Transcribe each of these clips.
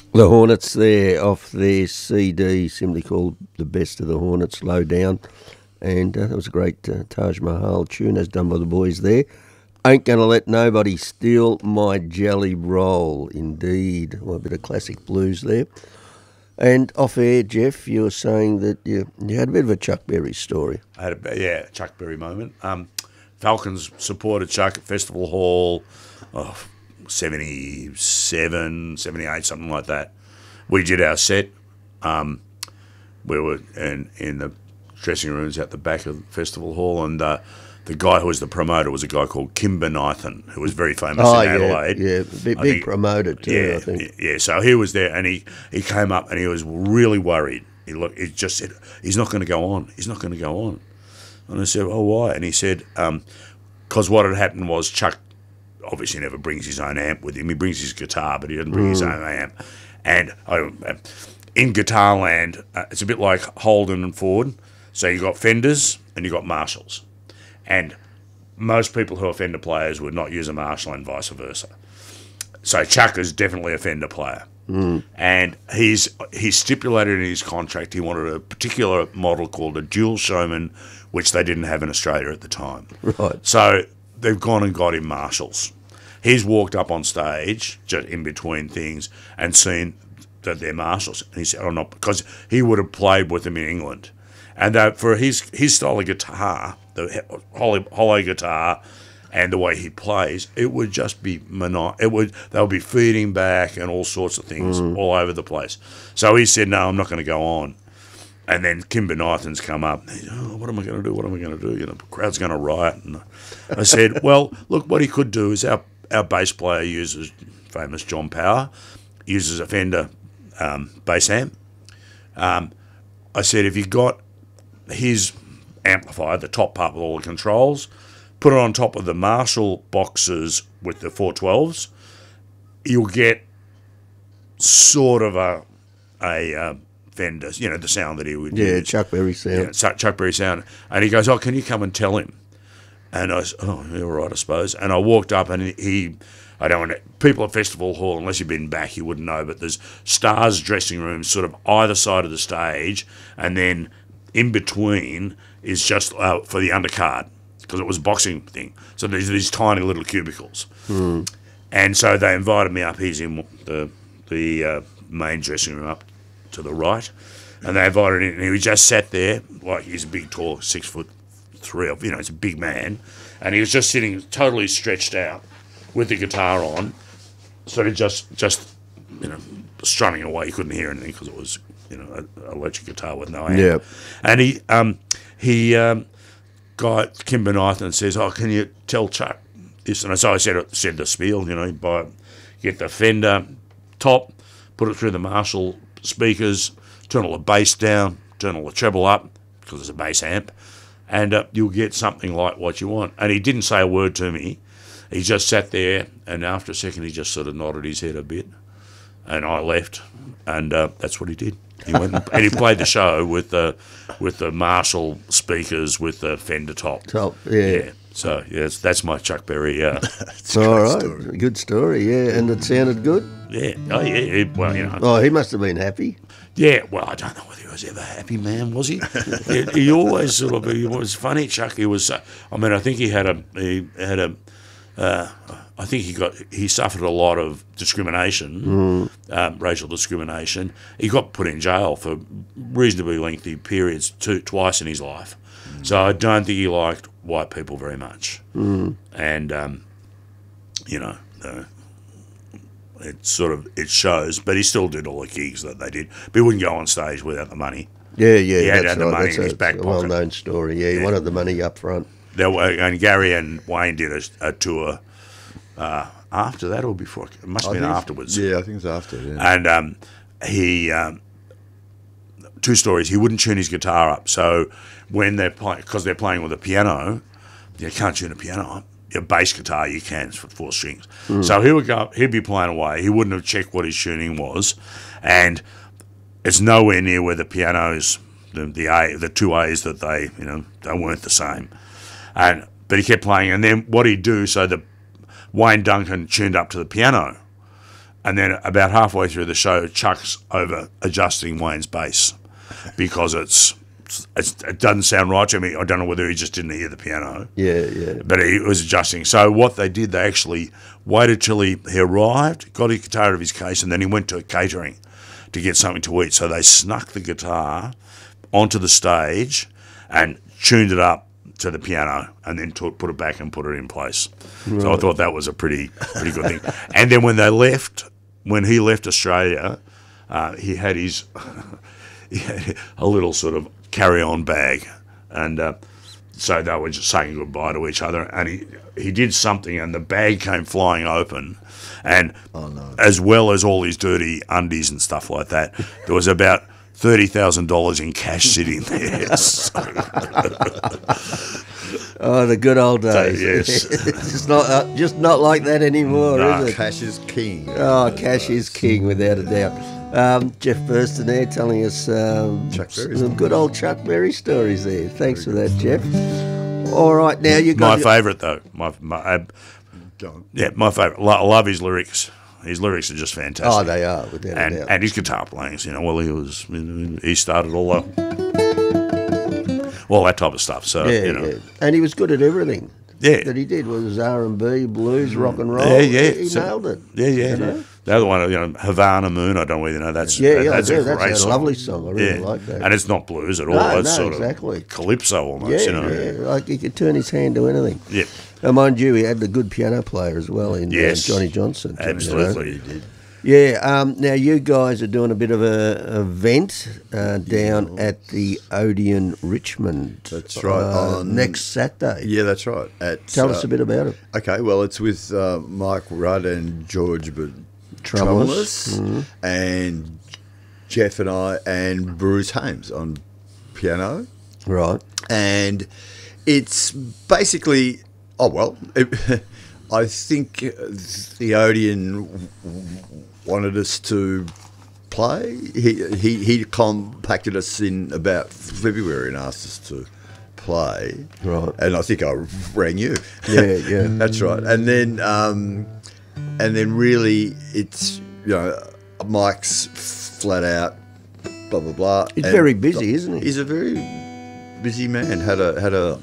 The Hornets there off their CD, simply called The Best of the Hornets, Low Down. And that was a great Taj Mahal tune, as done by the boys there. Ain't Gonna Let Nobody Steal My Jelly Roll, indeed. Well, a bit of classic blues there. And off air, Jeff, you were saying that you had a bit of a Chuck Berry story. I had a Chuck Berry moment. Falcons supported Chuck at Festival Hall, 77, 78, something like that. We did our set. We were in the dressing rooms at the back of Festival Hall, and the guy who was the promoter was a guy called Kimber Nathan, who was very famous in Adelaide. Yeah, big promoter too, yeah, I think. Yeah, so he was there, and he came up, and he was really worried. He just said, he's not going to go on. He's not going to go on. And I said, oh, why? And he said, because what had happened was Chuck obviously never brings his own amp with him. He brings his guitar, but he doesn't bring his own amp. And in guitar land, it's a bit like Holden and Ford. So you've got Fenders and you've got Marshalls. And most people who are Fender players would not use a Marshall and vice versa. So Chuck is definitely a Fender player. And he stipulated in his contract he wanted a particular model called a Dual Showman, which they didn't have in Australia at the time. Right. So they've gone and got him Marshalls. He's walked up on stage, just in between things, and seen that they're Marshalls. And he said, oh, no, because he would have played with them in England. And for his style of guitar, the hollow guitar, and the way he plays, it would just be they'll be feeding back and all sorts of things all over the place. So he said, no, I'm not going to go on. And then Kimber Nathan's come up. And he said, oh, what am I going to do? What am I going to do? The crowd's going to riot. And I said, well, look, what he could do is our bass player uses, famous John Power, uses a Fender bass amp. I said, if you got his amplifier, the top part with all the controls, put it on top of the Marshall boxes with the 412s, you'll get sort of a Fender, the sound that he would use. Yeah, Chuck Berry sound. Yeah, Chuck Berry sound. And he goes, oh, can you come and tell him? And I said, oh, you're right, I suppose. And I walked up, and people at Festival Hall, unless you've been back, you wouldn't know, but there's Stars dressing rooms sort of either side of the stage, and then in between is just for the undercard, because it was a boxing thing. So there's these tiny little cubicles. And so they invited me up. He's in the main dressing room up to the right. And they invited him, and he just sat there, like he's a big, tall, 6'3", he's a big man. And he was just sitting totally stretched out with the guitar on, sort of just strumming away. You couldn't hear anything because it was, an electric guitar with no amp. Yeah. And he got Kimber Nathan and says, oh, can you tell Chuck this? And so I said the spiel, get the Fender top, put it through the Marshall speakers, turn all the bass down, turn all the treble up, because it's a bass amp, and you'll get something like what you want. And he didn't say a word to me. He just sat there, and after a second he just sort of nodded his head a bit, and I left, and that's what he did. He went and he played the show with the Marshall speakers with the Fender top. Yeah. So yes, that's my Chuck Berry. It's all right, story. Good story. Yeah, and it sounded good. Yeah. Oh yeah. Well, Oh, he must have been happy. Yeah. Well, I don't know whether he was ever a happy man, was he? he always sort of. He was funny, Chuck. He was. I think he suffered a lot of discrimination, racial discrimination. He got put in jail for reasonably lengthy periods twice in his life. So I don't think he liked white people very much. And, it shows, but he still did all the gigs that they did. But he wouldn't go on stage without the money. Yeah, He had to have the money in his back a pocket. well-known story. Yeah, he wanted the money up front. And Gary and Wayne did a tour after that or before. It must have been afterwards. Yeah, I think it's after, yeah. And he, two stories, he wouldn't tune his guitar up. So when they're playing, because they're playing with a piano, you can't tune a piano up. Your bass guitar, you can, it's for 4 strings. So he'd be playing away. He wouldn't have checked what his tuning was. And it's nowhere near where the pianos, the two A's that they weren't the same. But he kept playing, and then what he'd do, so Wayne Duncan tuned up to the piano, And then about halfway through the show, Chuck's over adjusting Wayne's bass because it doesn't sound right to me. I don't know whether he just didn't hear the piano. Yeah. But he was adjusting. So what they did, they actually waited till he arrived, got his guitar out of his case, and then he went to catering to get something to eat. So they snuck the guitar onto the stage and tuned it up to the piano, and then put it back and put it in place. Right. So I thought that was a pretty good thing. And then when he left Australia, he had a little sort of carry-on bag, and so they were just saying goodbye to each other. And he did something, and the bag came flying open, and as well as all his dirty undies and stuff like that, there was about $30,000 in cash sitting there. Oh, the good old days. Yes. It's just not like that anymore, is it? Cash is king. Oh, cash is king, without a doubt. Jeff Burston there telling us some good old Chuck Berry stories there. Thanks for that, Jeff. All right, now you got... My favourite, though. My favourite. I love his lyrics. His lyrics are just fantastic. Oh, they are, without a doubt. And his guitar playing, he started all that type of stuff. So, And he was good at everything. Yeah. That he did, whether it was R&B, blues, rock and roll. Yeah. He nailed it. Yeah. You know? The other one, Havana Moon, I don't know whether you know, that's a lovely song. I really like that. And it's not blues at all. It's sort exactly. of calypso almost, like he could turn his hand to anything. Yeah. And mind you, he had the good piano player as well in Johnny Johnson. Absolutely. He did. Yeah, now you guys are doing a bit of an event down at the Odeon Richmond. That's right. Next Saturday. Yeah, that's right. Tell us a bit about it. Okay, well, it's with Mike Rudd and George Trumulus, and Jeff and I and Bruce Hames on piano. Right. And it's basically... I think the Odeon wanted us to play. He compacted us in about February and asked us to play. Right. And I think I rang you. Yeah. That's right. And then really it's, Mike's flat out, blah, blah, blah. He's very busy, isn't he? He's a very busy man. Had a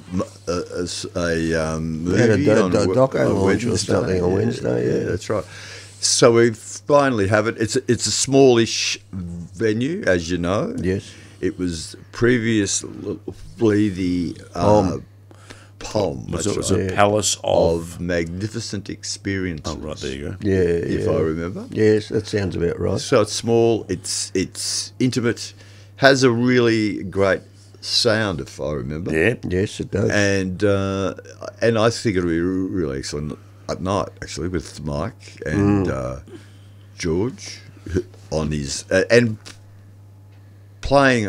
movie on doco launch or something on Wednesday. Yeah, that's right. So we finally have it. It's a smallish venue, as you know. Yes. It was previously the POM. Was it Palace of Magnificent Experiences. Oh, right, there you go. Yeah, if I remember. Yes, that sounds about right. So it's small. It's intimate. Has a really great sound, if I remember. Yeah. Yes, it does. And I think it'll be really excellent at night, actually, with Mike and George on his and playing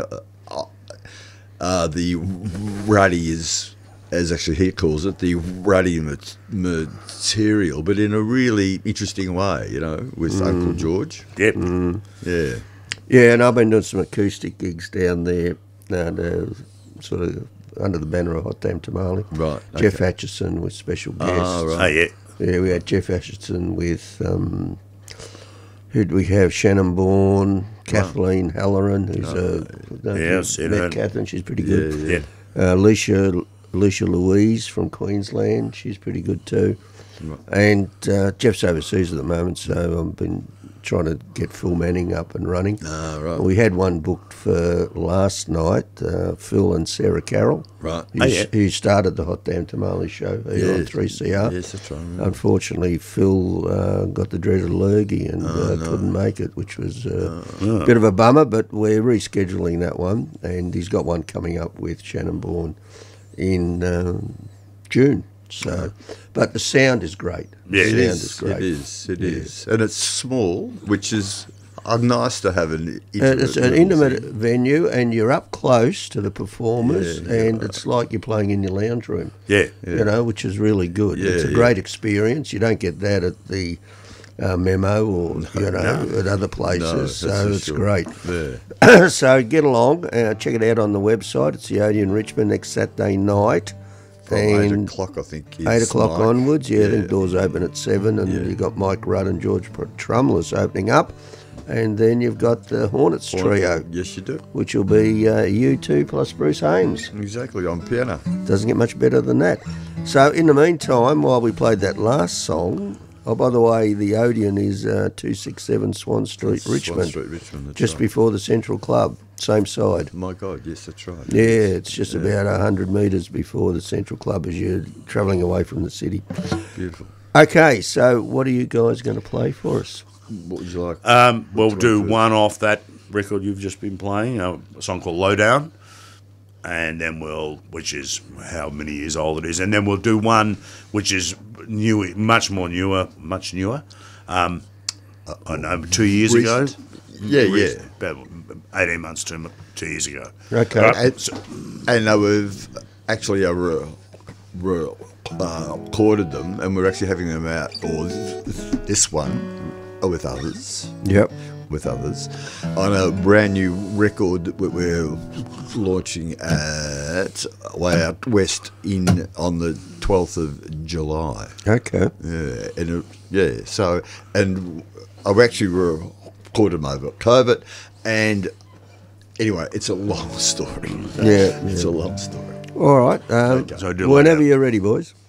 the ruddy as actually he calls it, the ruddy material, but in a really interesting way, with Uncle George. Yep. Yeah. Yeah, and I've been doing some acoustic gigs down there, sort of under the banner of Hot Damn Tamale. Right. Jeff Atchison with special guests. Oh, right. Oh, yeah. Yeah, we had Jeff Atchison with, who'd we have? Shannon Bourne, Kathleen Halloran, who's met Catherine, she's pretty good. Yeah. Alicia Louise from Queensland, she's pretty good too. Right. And Jeff's overseas at the moment, so I've been trying to get Phil Manning up and running. Right. We had one booked for last night, Phil and Sarah Carroll. Right. Who started the Hot Damn Tamale show here on 3CR. Yes, that's right. Unfortunately, Phil got the dreaded lurgy and couldn't make it, which was a bit of a bummer, but we're rescheduling that one, and he's got one coming up with Shannon Bourne in June. So, but the sound is great. Yeah, the It sound is. is great. It is. And it's small, which is nice to have an intimate It's an intimate venue, and you're up close to the performers, and it's like you're playing in your lounge room. Yeah. Which is really good. It's a great experience. You don't get that at the Memo or at other places, so it's great. Yeah. So get along, check it out on the website. It's the Odeon Richmond next Saturday night, From And 8 o'clock, I think. Is 8 o'clock Mike. onwards, I think doors open at 7, and Yeah. you've got Mike Rudd and George Trumless opening up. And then you've got the Hornets trio, Yes, you do. which will be you two plus Bruce Hames. Exactly, on piano. Doesn't get much better than that. So in the meantime, while we played that last song, oh, by the way, the Odeon is 267 Swan Street, Richmond, Swan Street, Richmond. That's just right. before the Central Club, same side. My God, yes, that's right. Yeah, it's just about 100 metres before the Central Club as you're travelling away from the city. Beautiful. Okay, so what are you guys going to play for us? What would you like? We'll do first? one off that record you've just been playing, a song called Lowdown, and then which is how many years old it is, and then we'll do one which is new, much newer. I know, 2 years ago. Recent. Yeah. About 18 months, 2 years ago. Okay. Right, And we've actually recorded them, and we're actually having them out, or this one, with others. Yep. With others, on a brand new record that we're launching at way out west on the 12th of July. Okay. So, and I've actually recorded them over COVID, and anyway, it's a long story. Yeah. It's a long story. All right. So do Whenever Lowdown. you're ready, boys.